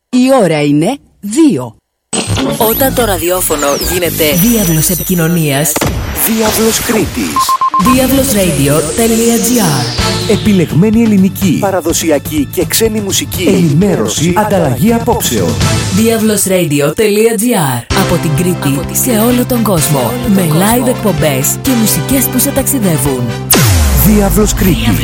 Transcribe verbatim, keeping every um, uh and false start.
Η ώρα είναι δύο. Όταν το ραδιόφωνο γίνεται διάβλος επικοινωνίας, Διάβλος Κρήτης. διάβλος radio τελεία gr. Επιλεγμένη ελληνική, παραδοσιακή και ξένη μουσική, ενημέρωση, ανταλλαγή απόψεων. διάβλος radio τελεία gr. Από την Κρήτη Από σε όλο τον κόσμο. Με live εκπομπές και μουσικές που σε ταξιδεύουν. Διάβλος Κρήτης.